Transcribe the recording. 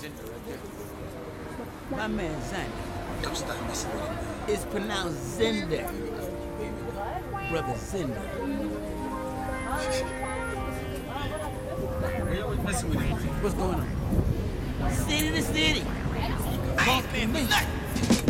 Zinder right there. My man Xander. Don't stop messing with him, man. It's pronounced Zinder. Here we go. Brother Zinder. We always messing with him, man. What's going on? City to city. I ain't paying for nothing.